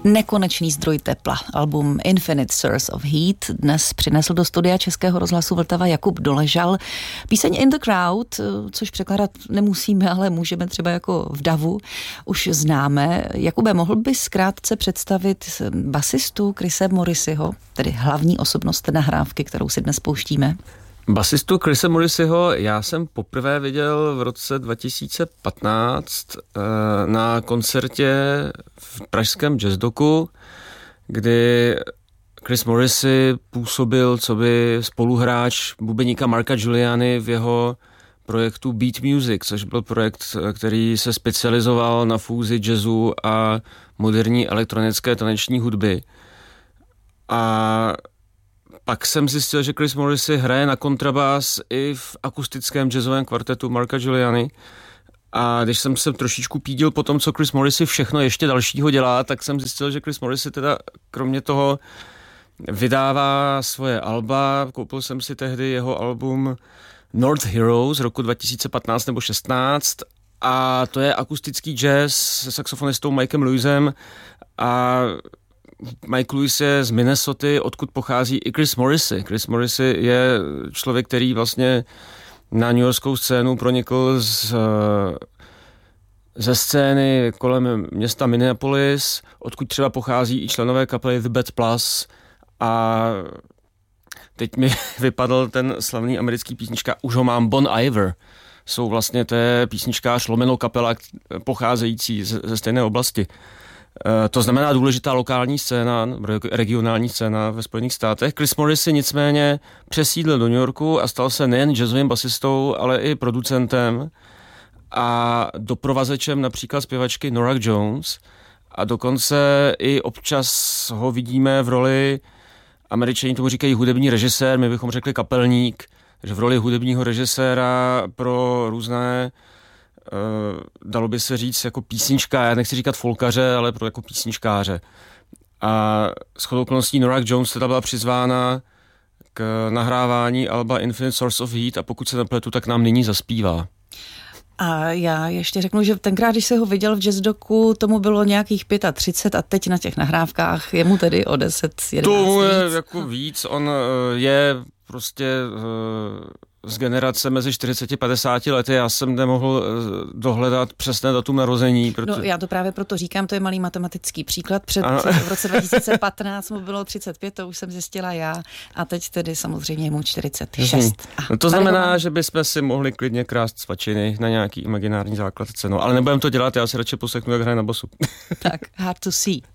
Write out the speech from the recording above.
Nekonečný zdroj tepla. Album Infinite Source of Heat dnes přinesl do studia Českého rozhlasu Vltava Jakub Doležal. Píseň In the Crowd, což překládat nemusíme, ale můžeme třeba jako v davu, už známe. Jakube, mohl bys krátce představit basistu Chrisse Morrisyho, tedy hlavní osobnost nahrávky, kterou si dnes pouštíme? Basistu Chrisse Morrisyho já jsem poprvé viděl v roce 2015 na koncertě v pražském Jazzdoku, kdy Chris Morrisy působil coby spoluhráč bubeníka Marka Giuliani v jeho projektu Beat Music, což byl projekt, který se specializoval na fúzi jazzu a moderní elektronické taneční hudby. A pak jsem zjistil, že Chris Morrisy hraje na kontrabás i v akustickém jazzovém kvartetu Marka Giuliani. A když jsem se trošičku pídil po tom, co Chris Morrisy všechno ještě dalšího dělá, tak jsem zjistil, že Chris Morrisy teda kromě toho vydává svoje alba. Koupil jsem si tehdy jeho album North Heroes z roku 2015 nebo 16 a to je akustický jazz se saxofonistou Mikem Lewisem a Mike Lewis je z Minnesoty, odkud pochází i Chris Morrisy. Chris Morrisy je člověk, který vlastně na newyorskou scénu pronikl ze scény kolem města Minneapolis, odkud třeba pochází i členové kapely The Bad Plus a teď mi vypadl ten slavný americký písnička Už ho mám, Bon Iver. Jsou vlastně té písničkář lomeno kapela pocházející ze stejné oblasti. To znamená důležitá lokální scéna, regionální scéna ve Spojených státech. Chris Morrisy nicméně přesídlil do New Yorku a stal se nejen jazzovým basistou, ale i producentem a doprovazečem například zpěvačky Norah Jones a dokonce i občas ho vidíme v roli, Američani tomu říkají hudební režisér, my bychom řekli kapelník, že v roli hudebního režiséra pro různé dalo by se říct jako písnička, já nechci říkat folkaře, ale pro jako písničkáře. A shodou okolností Norah Jones teda byla přizvána k nahrávání alba Infinite Source of Heat a pokud se nepletu, tak nám nyní zaspívá. A já ještě řeknu, že tenkrát, když se ho viděl v Jazzdoku, tomu bylo nějakých 35 a teď na těch nahrávkách je mu tedy o 10-11 To je jako víc, on je prostě z generace mezi 40 a 50 lety. Já jsem nemohl dohledat přesné datum narození. No, já to právě proto říkám, to je malý matematický příklad. V roce 2015 mu bylo 35, to už jsem zjistila já, a teď tedy samozřejmě je mu 46. No to znamená, že bychom si mohli klidně krást svačiny na nějaký imaginární základce. No, ale nebudem to dělat, já si radši poslechnu, jak hraje na basu. Tak, Hard to See.